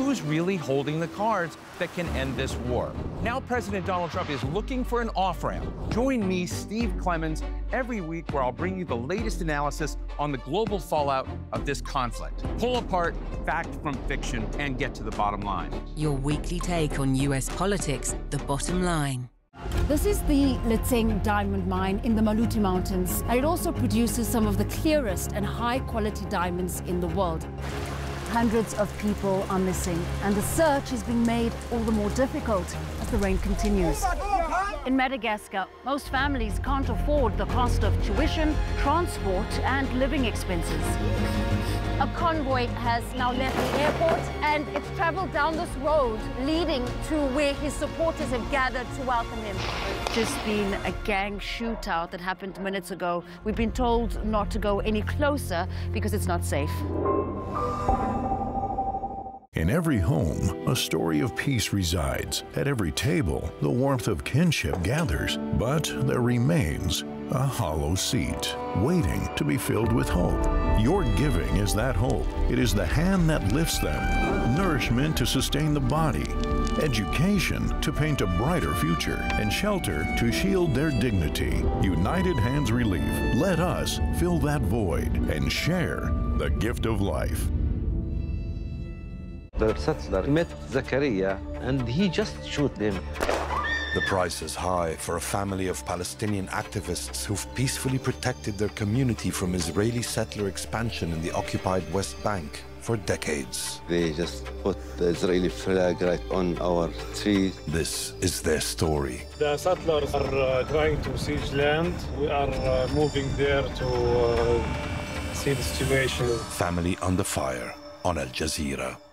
who's really holding the cards that can end this war. Now President Donald Trump is looking for an off-ramp. Join me, Steve Clemons, every week where I'll bring you the latest analysis on the global fallout of this conflict. Pull apart fact from fiction and get to the bottom line. Your weekly take on U.S. politics, The Bottom Line. This is the Litseng diamond mine in the Maluti Mountains, and it also produces some of the clearest and high-quality diamonds in the world. Hundreds of people are missing, and the search is being made all the more difficult as the rain continues. In Madagascar, most families can't afford the cost of tuition, transport, and living expenses. A convoy has now left the airport, and it's traveled down this road leading to where his supporters have gathered to welcome him. Just been a gang shootout that happened minutes ago. We've been told not to go any closer because it's not safe. In every home, a story of peace resides. At every table, the warmth of kinship gathers. But there remains a hollow seat, waiting to be filled with hope. Your giving is that hope. It is the hand that lifts them, nourishment to sustain the body, education to paint a brighter future, and shelter to shield their dignity. United Hands Relief. Let us fill that void and share the gift of life. The settler met Zakaria and he just shot him. The price is high for a family of Palestinian activists who've peacefully protected their community from Israeli settler expansion in the occupied West Bank for decades. They just put the Israeli flag right on our tree. This is their story. The settlers are trying to siege land. We are moving there to see the situation. Family Under Fire on Al Jazeera.